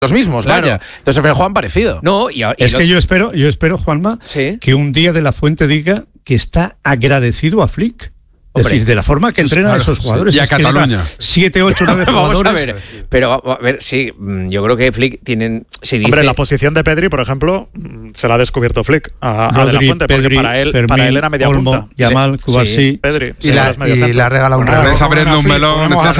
los mismos, claro. Vaya. Entonces al final juegan parecido. No, es que yo espero, Juanma, ¿sí? Que un día De La Fuente diga que está agradecido a Flick. Es decir, de la forma que entrenan a esos jugadores. Y a Cataluña. 7, 8, 9 jugadores. Vamos a ver. Pero, a ver, sí, yo creo que Flick tienen... Hombre, la posición de Pedri, por ejemplo, se la ha descubierto Flick a De La Fuente, Pedri, porque Fermín, para él era media Olmo, punta. Yamal, Cubarsí. Pedri. Y la regala un reloj. Estás abriendo un melón, Aquí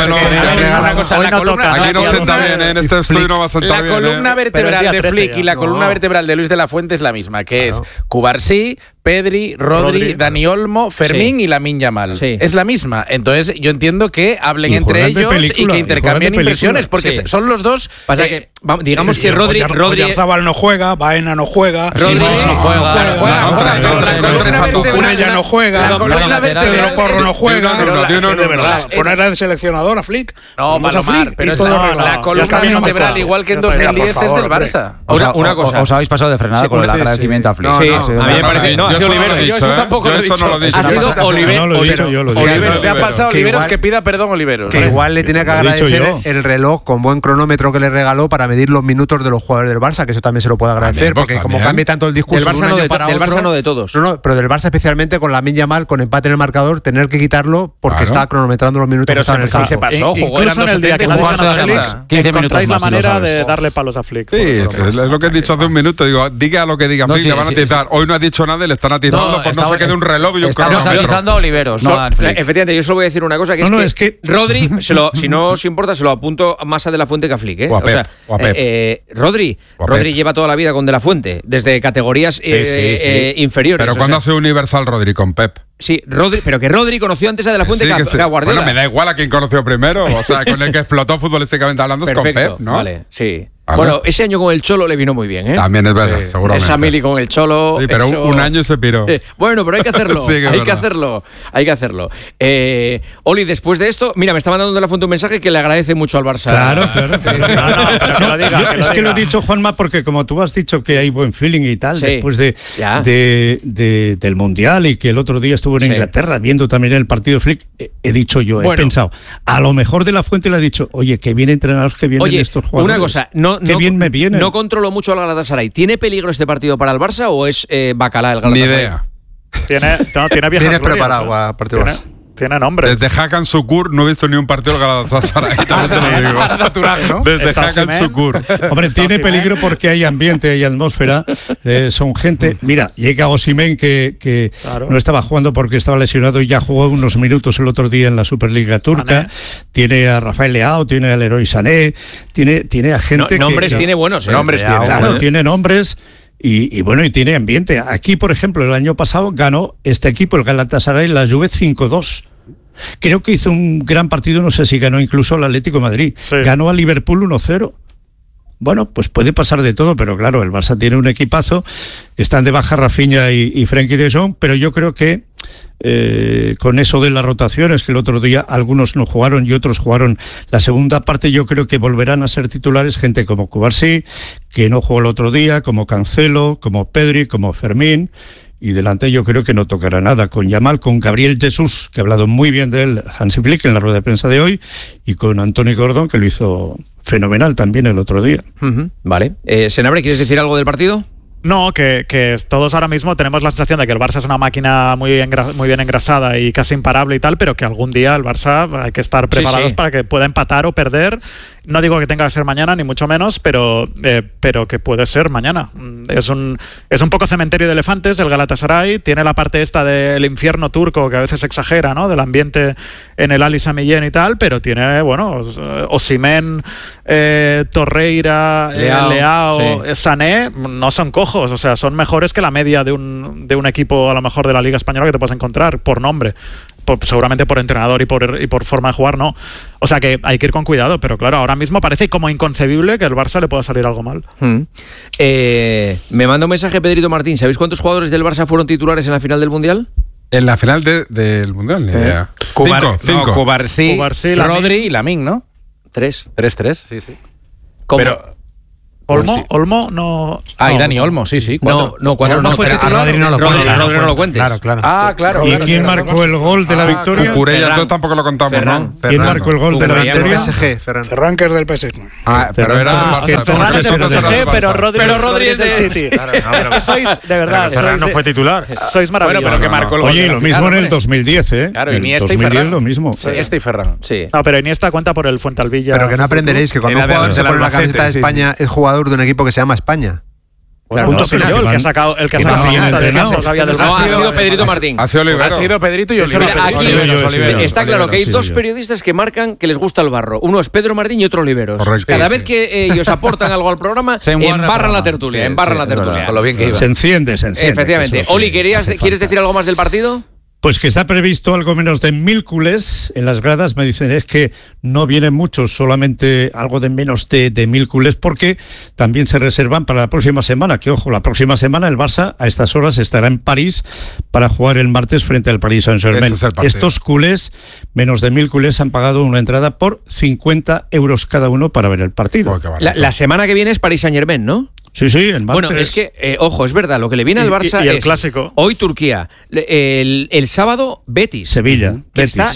no senta bien, en este estudio no va a sentar bien. La columna vertebral de Flick y la columna vertebral de Luis de la Fuente es la misma, que es Cubarsí, Pedri, Rodri, Dani Olmo, Fermín y Lamine Yamal. Es la misma. Entonces yo entiendo que hablen entre ellos y que intercambien impresiones, porque son los dos. Pasa que digamos que Rodri Oyarzabal no juega, Baena no juega, Rodri no juega, Cucurella no juega, Pedro Porro no juega. De verdad, poner al seleccionador a Flick. No, Palomar, pero es la columna vertebral, igual que en 2010 es del Barça. Una cosa. Os habéis pasado de frenada con el agradecimiento a Flick. Sí, a mí me parece. Yo eso tampoco lo he dicho. Ha sido Oliveros. Oliveros. Te ha pasado Oliveros que pida perdón, Oliveros. Que igual le tiene que agradecer el reloj con buen cronómetro que le regaló para medir los minutos de los jugadores del Barça, que eso también se lo puede agradecer, porque como cambia tanto el discurso de un año para otro. Del Barça no de todos. No, pero del Barça especialmente con Lamine Yamal, con empate en el marcador, tener que quitarlo porque está cronometrando los minutos que estaban en el campo. Se pasó, incluso en el día que le ha dicho a Flick, encontráis la manera de darle palos a Flick. Sí, es lo que he dicho hace un minuto. Digo, diga lo que diga Flick, le van a atizar. Hoy no ha dicho nada y le están atizando por no sé qué de un reloj y un cronómetro. Estamos atizando a Oliveros, no a Flick. Efectivamente, yo solo voy a decir una cosa, que es que Rodri, si no os importa, se lo apunto más a De La Fuente que a Flick, ¿eh? O sea, Rodri lleva toda la vida con De La Fuente, desde categorías inferiores. Pero ¿cuándo ha sido universal Rodri con Pep? Sí, pero que Rodri conoció antes a De La Fuente que a Guardiola. Bueno, me da igual a quien conoció primero, o sea, con el que explotó futbolísticamente hablando es con Pep, ¿no? Vale, sí. Bueno, ese año con el Cholo le vino muy bien, ¿eh? También es verdad, seguramente. Esa mili con el Cholo. Sí, pero un año se piró. Bueno, pero hay que hacerlo. Sí, hay que hacerlo. Oli, después de esto, mira, me está mandando De La Fuente un mensaje que le agradece mucho al Barça. Claro. Es que lo he dicho, Juanma, porque como tú has dicho que hay buen feeling y tal, después del Mundial y que el otro día estuvo en Inglaterra viendo también el partido de Flick, he dicho yo, he pensado, a lo mejor De La Fuente le ha dicho, oye, que bien entrenados que vienen estos jugadores. Una cosa, qué bien me viene. No controlo mucho al Galatasaray. ¿Tiene peligro este partido para el Barça o es bacalá el Galatasaray? Ni idea. Tiene viejas Tienes preparado a partido Barça. Tiene nombres. Desde Hakan Şükür no he visto ni un partido del Galatasaray. Natural, ¿no? Desde Hakan Şükür. Hombre, tiene peligro porque hay ambiente, hay atmósfera. Son gente. Mira, llega Osimhen que no estaba jugando porque estaba lesionado y ya jugó unos minutos el otro día en la Superliga turca. Tiene a Rafael Leao, tiene a Leroy Sané, tiene a gente. Nombres tiene buenos, nombres tiene. Claro, tiene nombres. Y bueno, y tiene ambiente. Aquí, por ejemplo, el año pasado ganó este equipo, el Galatasaray, la Juve 5-2. Creo que hizo un gran partido, no sé si ganó incluso el Atlético de Madrid. Sí. Ganó a Liverpool 1-0. Bueno, pues puede pasar de todo, pero claro, el Barça tiene un equipazo. Están de baja Rafinha y Frenkie de Jong, pero yo creo que con eso de las rotaciones, que el otro día algunos no jugaron y otros jugaron la segunda parte, yo creo que volverán a ser titulares gente como Cubarsí, que no jugó el otro día, como Cancelo, como Pedri, como Fermín. Y delante yo creo que no tocará nada con Yamal, con Gabriel Jesús, que ha hablado muy bien de él Hansi Flick en la rueda de prensa de hoy, y con Anthony Gordon, que lo hizo fenomenal también el otro día. Vale. Senabre, ¿quieres decir algo del partido? No, que todos ahora mismo tenemos la sensación de que el Barça es una máquina muy bien engrasada y casi imparable y tal, pero que algún día el Barça hay que estar preparados para que pueda empatar o perder. No digo que tenga que ser mañana, ni mucho menos, pero que puede ser mañana. Es un poco cementerio de elefantes el Galatasaray. Tiene la parte esta del infierno turco que a veces exagera, ¿no? Del ambiente en el Ali Sami Yen y tal, pero tiene, bueno, Osimhen, Torreira, Leao, Sané, no son cojos, o sea, son mejores que la media de un equipo a lo mejor de la Liga Española que te puedes encontrar por nombre. Seguramente por entrenador y por forma de jugar, no. O sea que hay que ir con cuidado, pero claro, ahora mismo parece como inconcebible que al Barça le pueda salir algo mal. Me manda un mensaje Pedrito Martín. ¿Sabéis cuántos jugadores del Barça fueron titulares en la final del Mundial? En la final del Mundial, ni idea. Cinco. Cubarsí, Rodri y Lamine, ¿no? 3. 3. Sí. ¿Cómo? Pero Olmo no. Y Dani Olmo, sí. 4 no. Rodri no lo cuentes. Claro. Claro. ¿Y quién marcó el gol de la victoria? Cucurella, entonces tampoco lo contamos, ¿no? ¿Quién marcó el gol de la victoria? PSG, Ferran, que es del PSG. Pero era. Ferran es del PSG, pero Rodri es del City. Es que sois, de verdad. Ferran no fue titular. Sois maravillosos. Bueno, pero que marcó el gol. Oye, lo mismo en el 2010, ¿eh? Claro, Iniesta y Ferran. lo mismo. Iniesta y Ferran. Sí. No, pero Iniesta cuenta por el Fuentalvilla. Pero que no aprenderéis que cuando un jugador se pone la camiseta de España es jugador de un equipo que se llama España. Punto final. El que ha sacado el final del ha sido Pedrito Martín. Ha sido Olivero. Ha sido Pedrito y Olivero. Está claro que hay dos periodistas que marcan que les gusta el barro. Uno es Pedro Martín y otro Oliveros. Correcto. Cada vez que ellos aportan algo al programa, embarran la tertulia. Con lo bien que iba. Se enciende. Efectivamente. Oli, ¿quieres decir algo más del partido? Pues que está previsto algo menos de 1000 culés en las gradas. Me dicen es que no vienen muchos, solamente algo de menos de 1000 culés, porque también se reservan para la próxima semana. Que ojo, la próxima semana el Barça a estas horas estará en París para jugar el martes frente al Paris Saint-Germain. Estos culés, menos de 1000 culés, han pagado una entrada por 50 euros cada uno para ver el partido. La semana que viene es Paris Saint-Germain, ¿no? Sí, en martes. Bueno, es que, ojo, es verdad, lo que le viene al Barça y el es clásico. Hoy Turquía, el sábado Betis. Sevilla. Que está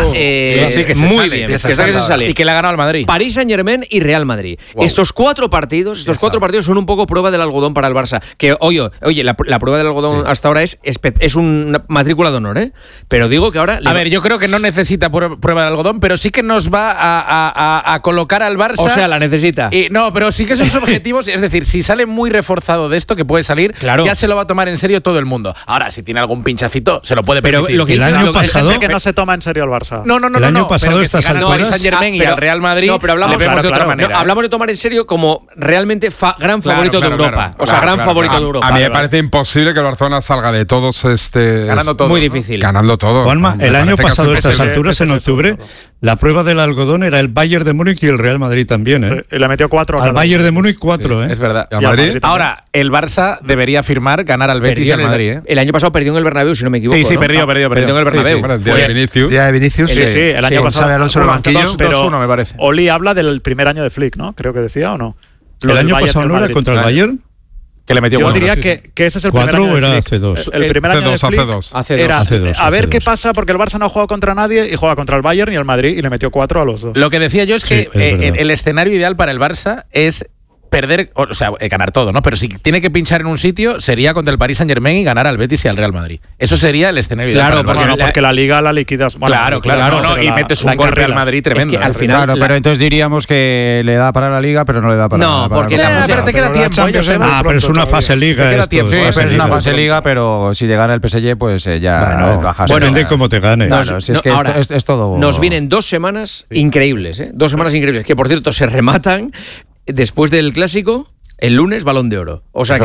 muy bien, que se sale. Y que le ha ganado al Madrid. París Saint-Germain y Real Madrid. Wow. Estos cuatro partidos son un poco prueba del algodón para el Barça. Que, oye, la prueba del algodón hasta ahora es una matrícula de honor, ¿eh? Pero digo que ahora... A ver, yo creo que no necesita prueba del algodón, pero sí que nos va a colocar al Barça... O sea, la necesita. No, pero sí que esos objetivos, es decir, si sale muy reforzado de esto, que puede salir, ya se lo va a tomar en serio todo el mundo. Ahora, si tiene algún pinchacito, se lo puede permitir. Lo que el año pasado... Hay gente que no se toma en serio al Barça. No. El año pasado estas alturas... Saint-Germain y al Real Madrid, pero hablamos de otra manera. Hablamos de tomar en serio como realmente gran favorito de Europa. Gran favorito de Europa. A mí me parece imposible que el Barcelona salga de todos ganando todo. Muy difícil. Ganando todo. Juanma, el año pasado a estas alturas, en octubre, la prueba del algodón era el Bayern de Múnich y el Real Madrid también, ¿eh? Y le metió 4 al Bayern de Múnich 4, ¿eh? Es verdad. ¿Y al Madrid? Ahora, el Barça debería firmar ganar al Betis y al Madrid, ¿eh? El año pasado perdió en el Bernabéu, si no me equivoco. Sí, perdió. Perdió en el Bernabéu. El día de Vinicius. Día de Vinicius. Sí, el año pasado. Xabi Alonso en el banquillo. 2-1, me parece. Oli habla del primer año de Flick, ¿no? Creo que decía, ¿o no? ¿El año pasado no era contra el Bayern? Que le metió Yo diría que ese es el primer año de era Flick. C2. El primer año de Flick era a ver qué pasa, porque el Barça no ha jugado contra nadie y juega contra el Bayern y el Madrid y le metió 4 a los dos. Lo que decía yo es que el escenario ideal para el Barça es perder, o sea, ganar todo, ¿no? Pero si tiene que pinchar en un sitio, sería contra el Paris Saint-Germain y ganar al Betis y al Real Madrid. Eso sería el escenario ideal. Claro, porque la Liga la liquidas. Bueno, claro, y metes un gol Real Madrid tremendo. Es que al final, claro, pero entonces diríamos que le da para la Liga, pero no le da para No, porque la fase te queda tiempo. Pero es una fase Liga. Te queda tiempo. Sí, pero es una fase Liga, pero si te gana el PSG, pues ya bajas. Depende cómo te gane. Si es que es todo. Nos vienen 2 semanas increíbles, ¿eh? 2 semanas increíbles, que por cierto se rematan después del Clásico. El lunes, Balón de Oro. O sea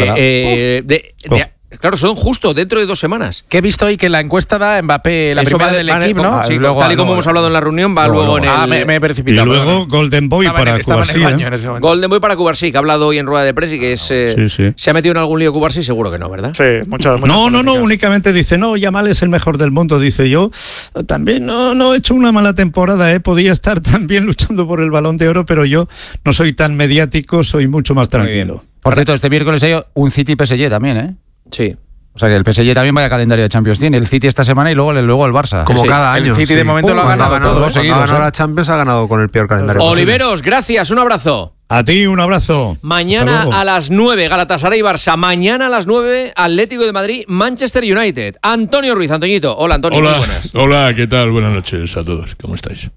claro, son justo dentro de 2 semanas. Que he visto hoy que la encuesta da Mbappé la primera del equipo, ¿no? Sí, tal y como hemos hablado en la reunión, va luego en el... me he precipitado. Y luego Golden Boy para Cubarsí. Golden Boy para Cubarsí, que ha hablado hoy en rueda de prensa y que es... ¿Se ha metido en algún lío Cubarsí? Seguro que no, ¿verdad? Sí, muchas No, únicamente dice, Yamal es el mejor del mundo, dice yo. También no he hecho una mala temporada, podía estar también luchando por el Balón de Oro, pero yo no soy tan mediático, soy mucho más tranquilo. Por cierto, este miércoles hay un City-PSG también, ¿eh? Sí. O sea que el PSG también vaya calendario de Champions tiene. El City esta semana y luego el Barça. Como cada año. El City de momento lo ha ganado todo. Cuando ha ganado la Champions ha ganado con el peor calendario Oliveros, gracias, un abrazo. A ti un abrazo. Mañana a las 9, Galatasaray y Barça. Mañana a las 9, Atlético de Madrid, Manchester United. Antonio Ruiz, Antoñito. Hola, Antonio. Hola, muy buenas. Hola, ¿qué tal? Buenas noches a todos. ¿Cómo estáis?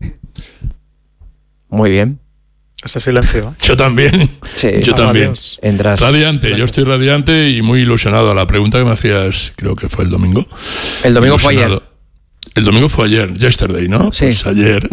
Muy bien. Ese silencio. Yo también. Sí, yo también. Entras. Radiante, yo estoy radiante y muy ilusionado. A la pregunta que me hacías, creo que fue el domingo. El domingo fue ayer. El domingo fue ayer, yesterday, ¿no? Sí. Pues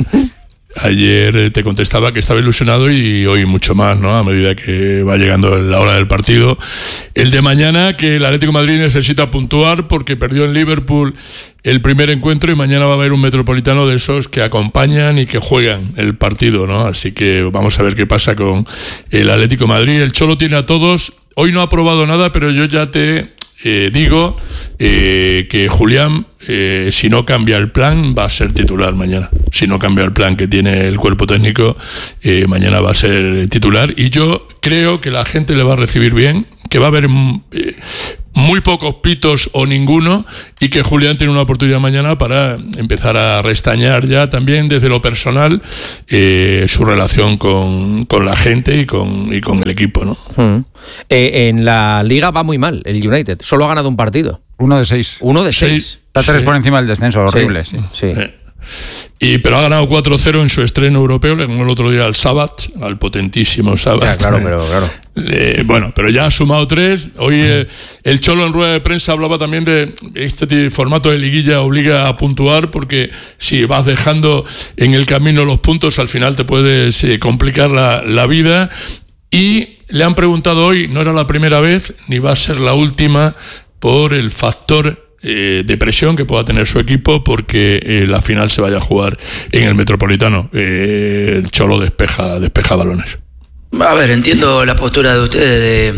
ayer te contestaba que estaba ilusionado y hoy mucho más, ¿no? A medida que va llegando la hora del partido. El de mañana, que el Atlético de Madrid necesita puntuar porque perdió en Liverpool el primer encuentro y mañana va a haber un Metropolitano de esos que acompañan y que juegan el partido, ¿no? Así que vamos a ver qué pasa con el Atlético de Madrid. El Cholo tiene a todos. Hoy no ha probado nada, pero yo ya te digo que Julián, si no cambia el plan, va a ser titular mañana. Si no cambia el plan que tiene el cuerpo técnico, mañana va a ser titular. Y yo creo que la gente le va a recibir bien, que va a haber muy pocos pitos o ninguno, y que Julián tiene una oportunidad mañana para empezar a restañar ya también desde lo personal su relación con la gente y con el equipo, ¿no? En la Liga va muy mal el United, solo ha ganado un partido. 1 de 6. 1 de 6. Está 3 por encima del descenso, horrible. Sí. Pero ha ganado 4-0 en su estreno europeo, le ganó el otro día al Sabat, al potentísimo Sabat. Claro. Pero ya ha sumado 3. Hoy el Cholo en rueda de prensa hablaba también de este formato de liguilla obliga a puntuar, porque si vas dejando en el camino los puntos, al final te puedes complicar la vida. Y le han preguntado hoy, no era la primera vez, ni va a ser la última, por el factor de presión que pueda tener su equipo, porque la final se vaya a jugar en el Metropolitano. El Cholo despeja balones. A ver, entiendo la postura de ustedes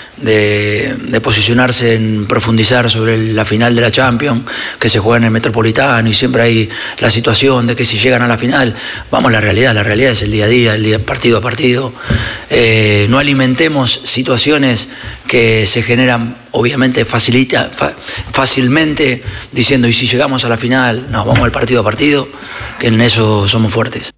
de posicionarse en profundizar sobre la final de la Champions, que se juega en el Metropolitano, y siempre hay la situación de que si llegan a la final, la realidad es el día a día, el día partido a partido. No alimentemos situaciones que se generan, obviamente, fácilmente, diciendo, y si llegamos a la final, no, vamos al partido a partido, que en eso somos fuertes.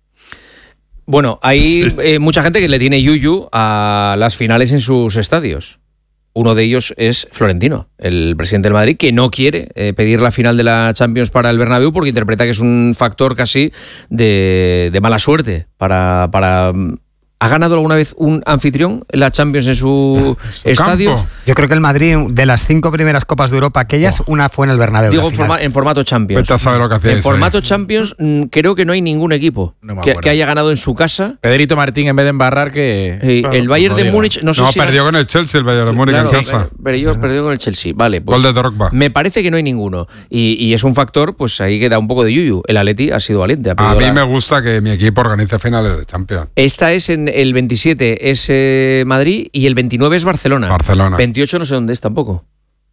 Bueno, hay mucha gente que le tiene yuyu a las finales en sus estadios. Uno de ellos es Florentino, el presidente del Madrid, que no quiere pedir la final de la Champions para el Bernabéu, porque interpreta que es un factor casi de mala suerte para ¿Ha ganado alguna vez un anfitrión en la Champions en su estadio? Campo. Yo creo que el Madrid, de las 5 primeras Copas de Europa, aquellas, una fue en el Bernabéu. Digo en formato Champions. Vete a saber lo que hacéis, en formato Champions creo que no hay ningún equipo que haya ganado en su casa. Pedrito Martín, en vez de embarrar, que... el Bayern de Múnich, no sé si... No, perdió con el Chelsea el Bayern de Múnich en casa. Perdió con el Chelsea, vale. Pues gol de Drogba. Me parece que no hay ninguno. Y es un factor, pues ahí queda un poco de yuyu. El Atleti ha sido valiente. A mí me gusta que mi equipo organice finales de Champions. Esta es en el 27 es Madrid y el 29 es Barcelona. 28 no sé dónde es tampoco.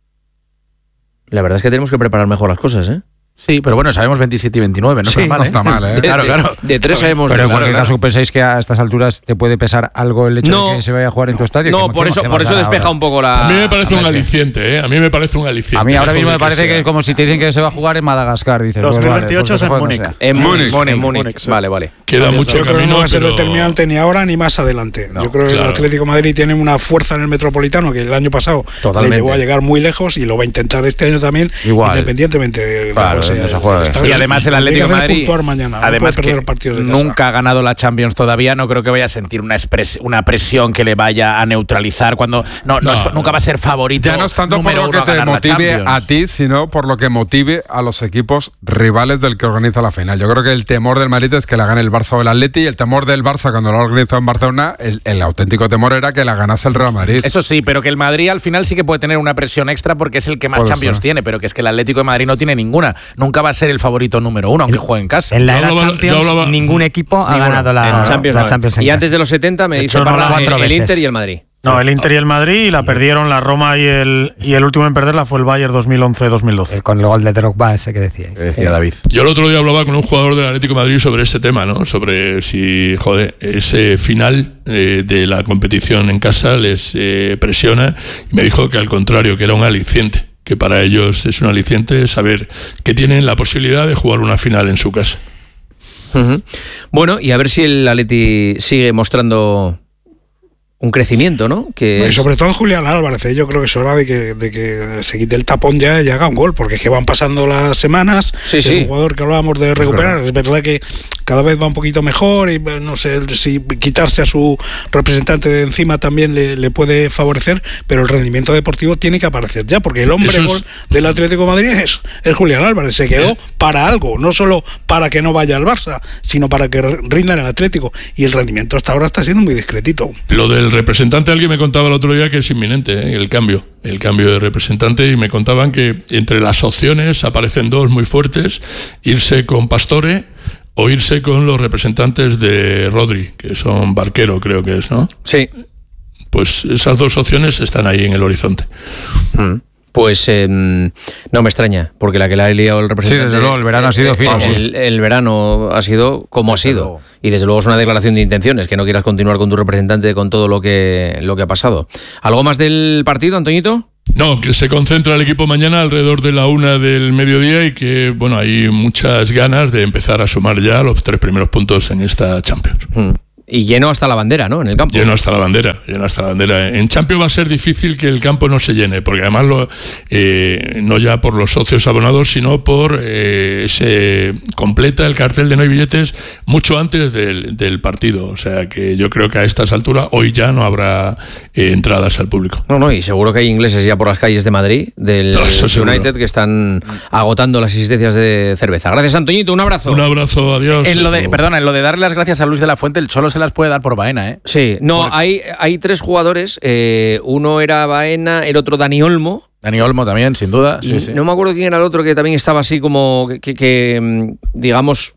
La verdad es que tenemos que preparar mejor las cosas, ¿eh? Sí, pero bueno, sabemos 27 y 29, no está mal. No está mal, ¿eh? Claro. De 3 sabemos. Pero en cualquier caso, ¿pensáis que a estas alturas te puede pesar algo el hecho de que se vaya a jugar en tu estadio? No, por eso despeja un poco la... A mí me parece un aliciente, ¿eh? A mí me parece un aliciente. A mí ahora mismo me parece que es como si te dicen que se va a jugar en Madagascar, dices. 2028 es en Múnich. En Múnich. Vale. Queda mucho camino. Yo creo que no va a ser determinante ni ahora ni más adelante. Yo creo que el Atlético de Madrid tiene una fuerza en el Metropolitano que el año pasado le llevó a llegar muy lejos y lo va a intentar este año también, independientemente de la cosa. Y además el Atlético de Madrid, además que nunca ha ganado la Champions todavía, no creo que vaya a sentir una presión que le vaya a neutralizar cuando nunca va a ser favorito. Ya no es tanto por lo que te motive a ti, sino por lo que motive a los equipos rivales del que organiza la final. Yo creo que el temor del Madrid es que la gane el Barça o el Atleti, y el temor del Barça cuando lo organizó en Barcelona, el auténtico temor era que la ganase el Real Madrid. Eso sí, pero que el Madrid al final sí que puede tener una presión extra porque es el que más Champions tiene, pero que es que el Atlético de Madrid no tiene ninguna. Nunca va a ser el favorito número 1, aunque juegue en casa. En la era Champions, ningún equipo ha ganado la Champions. Y antes de los 70 me dice el Inter y el Madrid. No, el Inter y el Madrid, y la perdieron la Roma y el último en perderla fue el Bayern 2011-2012. Con el gol de Drogba ese que decíais. Decía David. Yo el otro día hablaba con un jugador del Atlético de Madrid sobre este tema, ¿no? Sobre si, ese final de la competición en casa les presiona, y me dijo que al contrario, que era un aliciente, que para ellos es un aliciente saber que tienen la posibilidad de jugar una final en su casa. Bueno, y a ver si el Atleti sigue mostrando un crecimiento, ¿no? Y sobre todo Julián Álvarez, yo creo que es hora de que se quite el tapón ya y haga un gol, porque es que van pasando las semanas. Es un jugador que hablábamos de recuperar. Es verdad que cada vez va un poquito mejor y no sé si quitarse a su representante de encima también le puede favorecer, pero el rendimiento deportivo tiene que aparecer ya, porque el hombre gol del Atlético de Madrid es Julián Álvarez. Se quedó para algo, no solo para que no vaya al Barça, sino para que rinda en el Atlético, y el rendimiento hasta ahora está siendo muy discretito. Lo del representante, alguien me contaba el otro día que es inminente, el cambio de representante, y me contaban que entre las opciones aparecen dos muy fuertes: irse con Pastore o irse con los representantes de Rodri, que son Barquero, creo que es, ¿no? Sí. pues esas dos opciones están ahí en el horizonte. Pues no me extraña, porque la que le ha liado el representante... Sí, desde luego, el verano ha sido fino. El verano ha sido como ha sido. Y desde luego es una declaración de intenciones, que no quieras continuar con tu representante con todo lo que ha pasado. ¿Algo más del partido, Antoñito? No, que se concentra el equipo mañana alrededor de la 1 del mediodía y que, bueno, hay muchas ganas de empezar a sumar ya los 3 primeros puntos en esta Champions. Y lleno hasta la bandera, ¿no? En el campo. Lleno hasta la bandera. En Champions va a ser difícil que el campo no se llene, porque además no ya por los socios abonados, sino por se completa el cartel de no hay billetes mucho antes del partido. O sea que yo creo que a estas alturas hoy ya no habrá entradas al público. No, y seguro que hay ingleses ya por las calles de Madrid, del United, que están agotando las existencias de cerveza. Gracias, Antoñito, un abrazo. Un abrazo, adiós. En lo de darle las gracias a Luis de la Fuente, el Cholo se las puede dar por Baena, ¿eh? Sí, no, hay 3 jugadores, uno era Baena, el otro Dani Olmo. Dani Olmo también, sin duda. Sí. No me acuerdo quién era el otro que también estaba así como que digamos...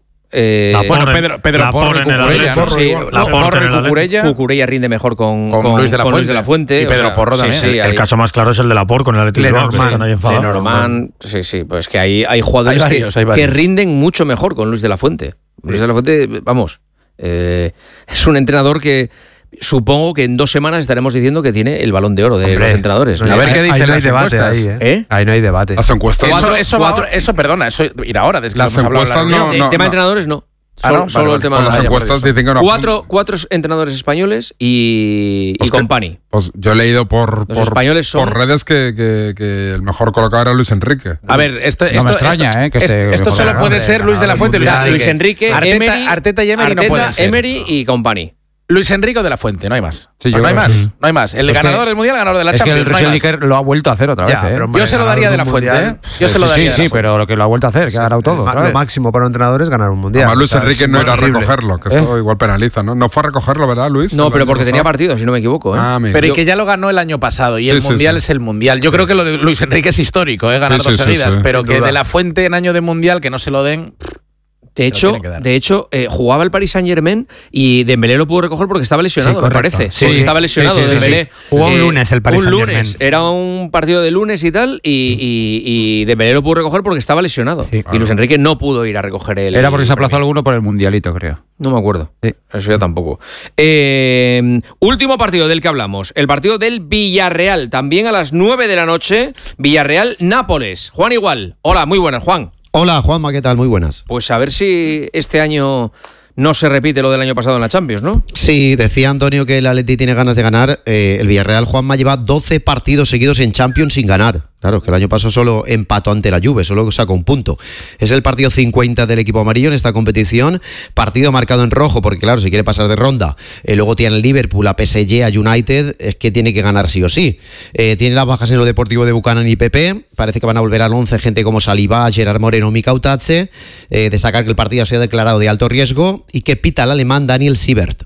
Pedro Porro y Cucurella. Porro y Cucurella. Cucurella rinde mejor con Luis de la Fuente. Y Pedro Porro también. Sí, el caso más claro es el de Laporte con el Atlético de Lenormand. Sí, pues que hay jugadores que rinden mucho mejor con Luis de la Fuente. Luis de la Fuente, vamos, es un entrenador que supongo que en 2 semanas estaremos diciendo que tiene el Balón de Oro de los entrenadores. A ver qué dicen las encuestas. Ahí no hay debate. Las encuestas. Eso ir ahora. Desde las encuestas el tema de entrenadores no. Solo el tema de las encuestas dicen que no. 4 entrenadores españoles y Company. Pues yo he leído por redes que el mejor colocado era Luis Enrique. A ver, esto me extraña, esto solo puede ser Luis de la Fuente. Luis Enrique, Arteta y Emery no pueden ser. Emery y Company. Luis Enrique de la Fuente, no hay más. Sí, no hay más. El ganador del Mundial, ganador de la Champions. Es que el Luis Enrique lo ha vuelto a hacer otra vez. Yo se lo daría de la Fuente, Yo se lo daría. Sí, pero lo que lo ha vuelto a hacer, que ha ganado todo. Lo máximo para un entrenador es ganar un Mundial. Además, Luis Enrique no era a recogerlo, que eso igual penaliza, ¿no? No fue a recogerlo, ¿verdad, Luis? No, pero porque tenía partido, si no me equivoco. Pero y que ya lo ganó el año pasado y el Mundial es el Mundial. Yo creo que lo de Luis Enrique es histórico, ganar 2 seguidas, pero que de la Fuente en año de Mundial que no se lo den... De hecho, jugaba el Paris Saint-Germain y Dembélé lo pudo recoger porque estaba lesionado, me parece. Sí, estaba lesionado Dembélé. Jugó un lunes el Paris Saint-Germain. Era un partido de lunes y tal, y Dembélé lo pudo recoger porque estaba lesionado. Sí, claro. Y Luis Enrique no pudo ir a recoger el... Era porque se aplazó alguno por el Mundialito, creo. No me acuerdo. Sí. Eso yo tampoco. Último partido del que hablamos. El partido del Villarreal. También a las 9 de la noche. Villarreal-Nápoles. Juan Igual. Hola, muy buenas, Juan. Hola, Juanma, ¿qué tal? Muy buenas. Pues a ver si este año no se repite lo del año pasado en la Champions, ¿no? Sí, decía Antonio que el Atleti tiene ganas de ganar. El Villarreal, Juanma, lleva 12 partidos seguidos en Champions sin ganar. Claro, que el año pasado solo empató ante la Juve, solo sacó un punto. Es el partido 50 del equipo amarillo en esta competición. Partido marcado en rojo, porque claro, si quiere pasar de ronda. Luego tiene el Liverpool, a PSG, a United. Es que tiene que ganar sí o sí. Tiene las bajas en lo deportivo de Buchanan y Pepe. Parece que van a volver al 11 gente como Saliba, Gerard Moreno, Mika Utache. Destacar que el partido ha sido declarado de alto riesgo y que pita el alemán Daniel Siebert.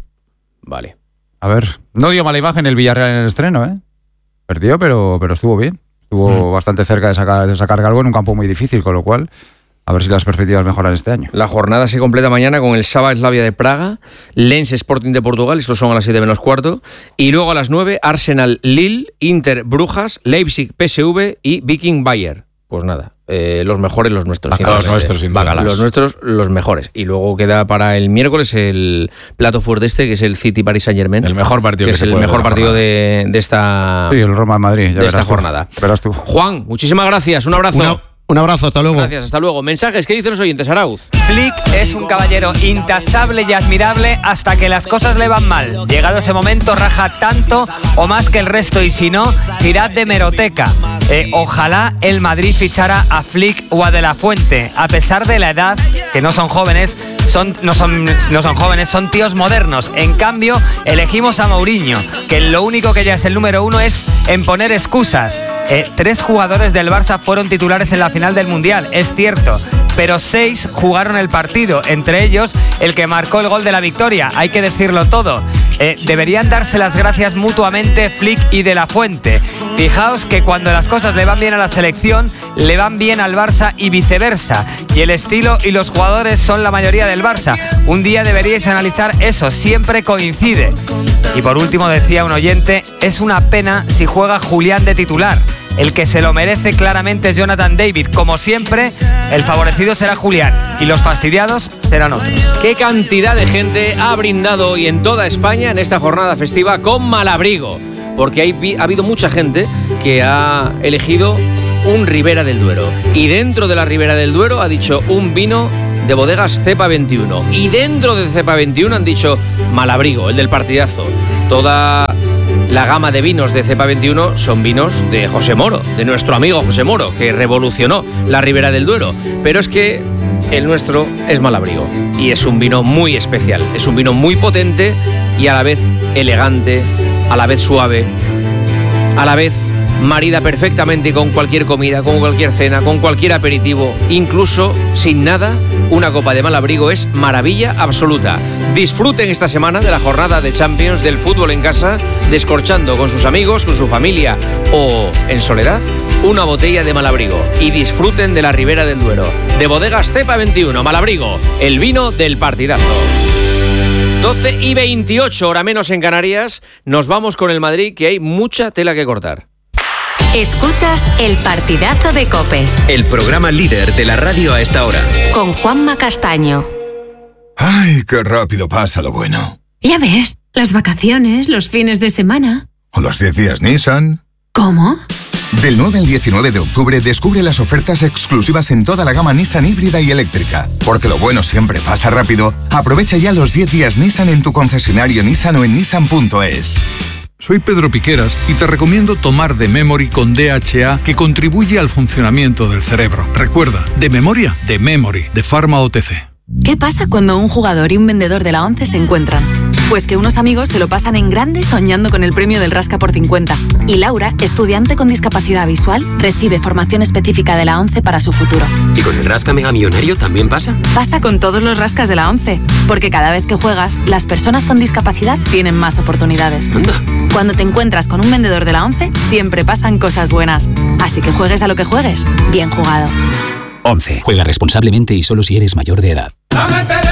Vale. A ver, no dio mala imagen el Villarreal en el estreno, ¿eh? Perdió, pero estuvo bien. Estuvo bastante cerca de sacar algo en un campo muy difícil, con lo cual a ver si las perspectivas mejoran este año. La jornada se completa mañana con el Saba Slavia de Praga, Lens Sporting de Portugal, estos son a las 7 menos cuarto, y luego a las 9 Arsenal Lille, Inter Brujas, Leipzig PSV y Viking Bayer. Pues nada, los mejores, los nuestros. Los nuestros, sin duda. Los nuestros, los mejores. Y luego queda para el miércoles el plato fuerte que es el City Paris Saint-Germain. El mejor partido. Que es el mejor partido de esta... Sí, el Roma de Madrid. De esta jornada. Verás tú. Juan, muchísimas gracias. Un abrazo. Un abrazo, hasta luego. Gracias, hasta luego. Mensajes, ¿qué dicen los oyentes, Arauz? Flick es un caballero intachable y admirable hasta que las cosas le van mal. Llegado ese momento, raja tanto o más que el resto, y si no, tirad de meroteca. Ojalá el Madrid fichara a Flick o a De La Fuente. A pesar de la edad, que no son jóvenes, no son jóvenes, son tíos modernos. En cambio, elegimos a Mourinho, que lo único que ya es el número 1 es en poner excusas. 3 jugadores del Barça fueron titulares en la final del Mundial, es cierto, pero 6 jugaron el partido, entre ellos el que marcó el gol de la victoria, hay que decirlo todo. Deberían darse las gracias mutuamente Flick y De La Fuente. Fijaos que cuando las cosas le van bien a la selección, le van bien al Barça y viceversa. Y el estilo y los jugadores son la mayoría del Barça. Un día deberíais analizar eso, siempre coincide. Y por último decía un oyente, es una pena si juega Julián de titular. El que se lo merece claramente es Jonathan David. Como siempre, el favorecido será Julián y los fastidiados serán otros. ¿Qué cantidad de gente ha brindado hoy en toda España en esta jornada festiva con Malabrigo? Porque ha habido mucha gente que ha elegido un Ribera del Duero. Y dentro de la Ribera del Duero ha dicho un vino de bodegas Cepa 21. Y dentro de Cepa 21 han dicho Malabrigo, el del partidazo. Toda la gama de vinos de Cepa 21 son vinos de José Moro, de nuestro amigo José Moro, que revolucionó la Ribera del Duero. Pero es que el nuestro es Malabrigo y es un vino muy especial. Es un vino muy potente y a la vez elegante, a la vez suave, a la vez marida perfectamente con cualquier comida, con cualquier cena, con cualquier aperitivo, incluso sin nada. Una copa de Malabrigo es maravilla absoluta. Disfruten esta semana de la jornada de Champions del fútbol en casa, descorchando con sus amigos, con su familia o en soledad una botella de Malabrigo y disfruten de la Ribera del Duero. De bodegas Cepa 21, Malabrigo, el vino del partidazo. 12:28, hora menos en Canarias. Nos vamos con el Madrid, que hay mucha tela que cortar. Escuchas El Partidazo de COPE, el programa líder de la radio a esta hora. Con Juanma Castaño. Ay, qué rápido pasa lo bueno. Ya ves, las vacaciones, los fines de semana. O los 10 días Nissan. ¿Cómo? Del 9 al 19 de octubre descubre las ofertas exclusivas en toda la gama Nissan híbrida y eléctrica. Porque lo bueno siempre pasa rápido. Aprovecha ya los 10 días Nissan en tu concesionario Nissan o en nissan.es. Soy Pedro Piqueras y te recomiendo tomar The Memory con DHA, que contribuye al funcionamiento del cerebro. Recuerda, de memoria, The Memory, de Pharma OTC. ¿Qué pasa cuando un jugador y un vendedor de la ONCE se encuentran? Pues que unos amigos se lo pasan en grande soñando con el premio del Rasca por 50. Y Laura, estudiante con discapacidad visual, recibe formación específica de la ONCE para su futuro. ¿Y con el Rasca Mega Millonario también pasa? Pasa con todos los rascas de la ONCE, porque cada vez que juegas, las personas con discapacidad tienen más oportunidades. Anda. Cuando te encuentras con un vendedor de la ONCE, siempre pasan cosas buenas. Así que juegues a lo que juegues, bien jugado. 11. Juega responsablemente y solo si eres mayor de edad.